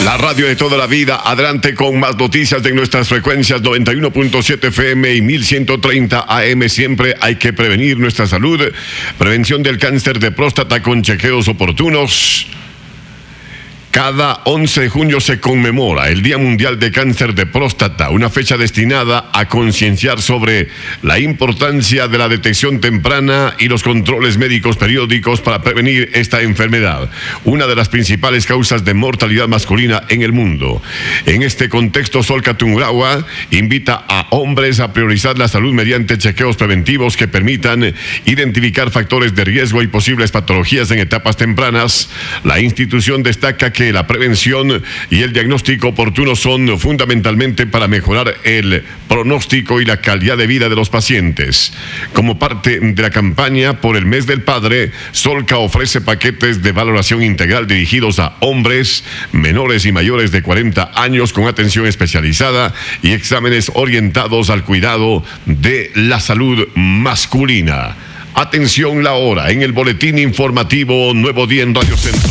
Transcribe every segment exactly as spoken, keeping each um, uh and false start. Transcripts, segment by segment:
La radio de toda la vida, adelante con más noticias de nuestras frecuencias noventa y uno punto siete F M y mil ciento treinta A M. Siempre hay que prevenir nuestra salud. Prevención del cáncer de próstata con chequeos oportunos. Cada once de junio se conmemora el Día Mundial de Cáncer de Próstata, una fecha destinada a concienciar sobre la importancia de la detección temprana y los controles médicos periódicos para prevenir esta enfermedad, una de las principales causas de mortalidad masculina en el mundo. En este contexto, Solca Tungurahua invita a hombres a priorizar la salud mediante chequeos preventivos que permitan identificar factores de riesgo y posibles patologías en etapas tempranas. La institución destaca que la prevención y el diagnóstico oportuno son fundamentalmente para mejorar el pronóstico y la calidad de vida de los pacientes. Como parte de la campaña por el mes del padre, Solca ofrece paquetes de valoración integral dirigidos a hombres, menores y mayores de cuarenta años con atención especializada y exámenes orientados al cuidado de la salud masculina. Atención, la hora en el boletín informativo Nuevo Día en Radio Centro.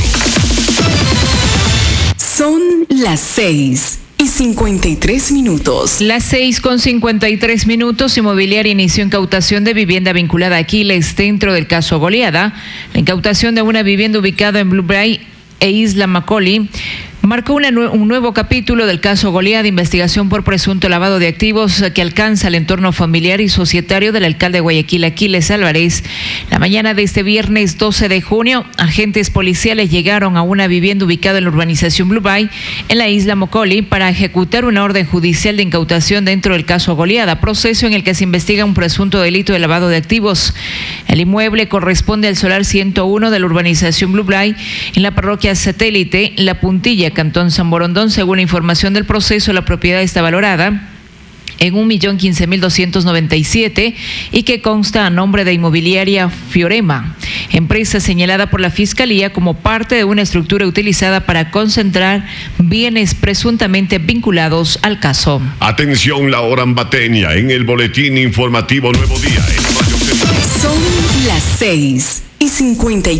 Son las seis y cincuenta y tres minutos. Las seis con cincuenta y tres minutos. Inmobiliaria inició incautación de vivienda vinculada a Aquiles dentro del caso Goleada. La incautación de una vivienda ubicada en Blue Bay e Isla Macaulay marcó una, un nuevo capítulo del caso Goleada, investigación por presunto lavado de activos que alcanza el entorno familiar y societario del alcalde de Guayaquil, Aquiles Álvarez. La mañana de este viernes doce de junio, agentes policiales llegaron a una vivienda ubicada en la urbanización Blue Bay, en la isla Macaulay, para ejecutar una orden judicial de incautación dentro del caso Goleada, proceso en el que se investiga un presunto delito de lavado de activos. El inmueble corresponde al solar ciento uno de la urbanización Blue Bay, en la parroquia satélite La Puntilla, Cantón San Borondón. Según la información del proceso, la propiedad está valorada en un millón quince mil doscientos noventa y siete y que consta a nombre de Inmobiliaria Fiorema, empresa señalada por la Fiscalía como parte de una estructura utilizada para concentrar bienes presuntamente vinculados al caso. Atención, la hora ambateña en el boletín informativo Nuevo Día en Radio Centro. Son las seis y cincuenta y